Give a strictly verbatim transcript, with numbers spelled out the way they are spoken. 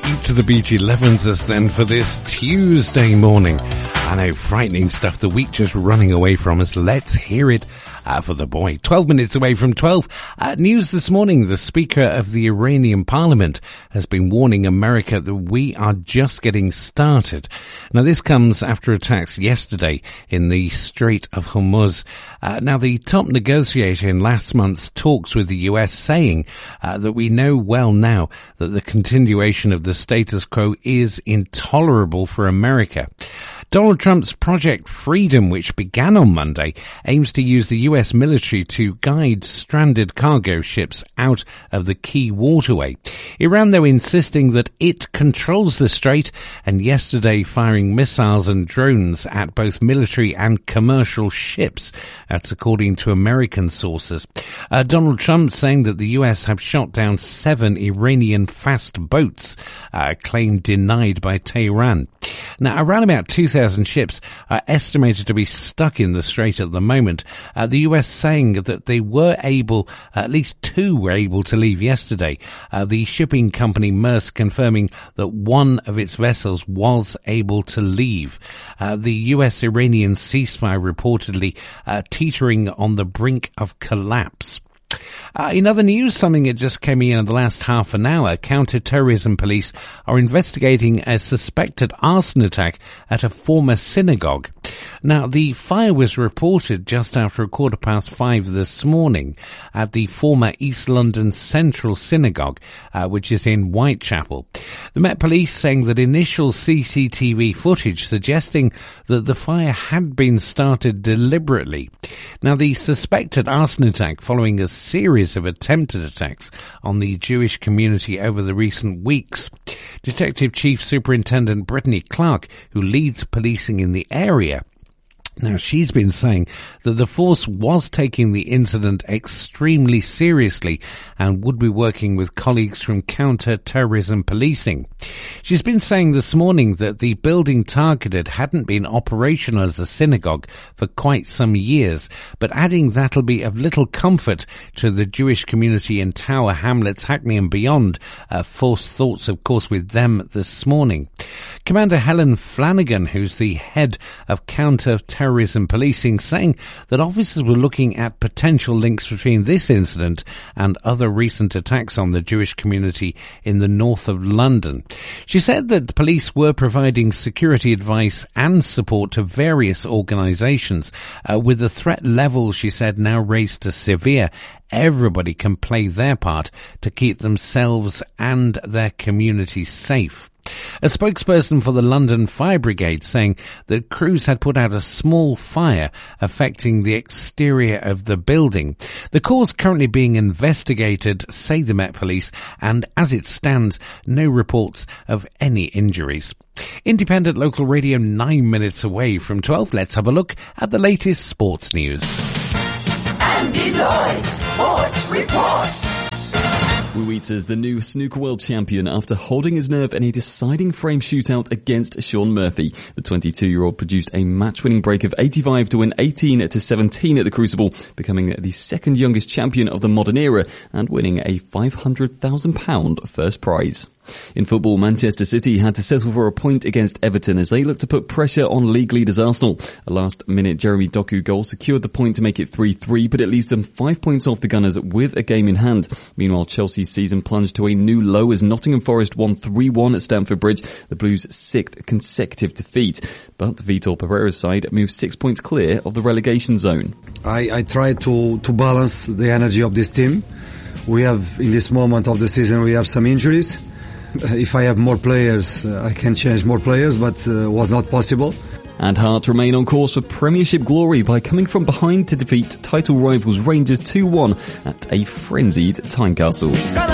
to the Beach elevens us then for this Tuesday morning. I know, frightening stuff, the week just running away from us. Let's hear it uh, for the boy. twelve minutes away from twelve. Uh, news this morning, the Speaker of the Iranian Parliament has been warning America that we are just getting started. Now this comes after attacks yesterday in the Strait of Hormuz. Uh, now the top negotiator in last month's talks with the U S saying uh, that we know well now that the continuation of the status quo is intolerable for America. Donald Trump's Project Freedom, which began on Monday, aims to use the U S military to guide stranded cargo ships out of the key waterway. Iran, though, insisting that it controls the strait, and yesterday firing missiles and drones at both military and commercial ships. That's according to American sources. Uh, Donald Trump saying that the U S have shot down seven Iranian fast boats, a claim denied by Tehran. Now, around about two thousand ships are estimated to be stuck in the strait at the moment. Uh, the U S saying that they were able, at least two were able to leave yesterday. Uh, the shipping company Maersk confirming that one of its vessels was able to leave. Uh, the U S-Iranian ceasefire reportedly uh, teetering on the brink of collapse. Uh, in other news, something that just came in in the last half an hour, counter-terrorism police are investigating a suspected arson attack at a former synagogue. Now, the fire was reported just after a quarter past five this morning at the former East London Central Synagogue, uh, which is in Whitechapel. The Met Police saying that initial C C T V footage suggesting that the fire had been started deliberately. Now, the suspected arson attack following a series of attempted attacks on the Jewish community over the recent weeks. Detective Chief Superintendent Brittany Clark, who leads policing in the area, now, she's been saying that the force was taking the incident extremely seriously and would be working with colleagues from counter-terrorism policing. She's been saying this morning that the building targeted hadn't been operational as a synagogue for quite some years, but adding that'll be of little comfort to the Jewish community in Tower Hamlets, Hackney and beyond. Uh, forced thoughts, of course, with them this morning. Commander Helen Flanagan, who's the head of counter-terrorism Terrorism policing, saying that officers were looking at potential links between this incident and other recent attacks on the Jewish community in the north of London. She said that the police were providing security advice and support to various organisations, uh, with the threat level, she said, now raised to severe. Everybody can play their part to keep themselves and their communities safe. A spokesperson for the London Fire Brigade saying that crews had put out a small fire affecting the exterior of the building. The cause currently being investigated, say the Met Police, and as it stands, no reports of any injuries. Independent local radio, nine minutes away from twelve. Let's have a look at the latest sports news. Andy Lloyd, Sports Report. Wu Weiters the new snooker world champion after holding his nerve in a deciding frame shootout against Shaun Murphy. The twenty-two-year-old produced a match-winning break of eighty-five to win eighteen to seventeen at the Crucible, becoming the second youngest champion of the modern era and winning a five hundred thousand pounds first prize. In football, Manchester City had to settle for a point against Everton as they looked to put pressure on league leaders Arsenal. A last-minute Jeremy Doku goal secured the point to make it three three, but it leaves them five points off the Gunners with a game in hand. Meanwhile, Chelsea's season plunged to a new low as Nottingham Forest won three one at Stamford Bridge, the Blues' sixth consecutive defeat. But Vitor Pereira's side moved six points clear of the relegation zone. I, I try to, to balance the energy of this team. We have, in this moment of the season, we have some injuries. If I have more players, uh, I can change more players, but uh, was not possible. And Hearts remain on course for Premiership glory by coming from behind to defeat title rivals Rangers two one at a frenzied Tynecastle.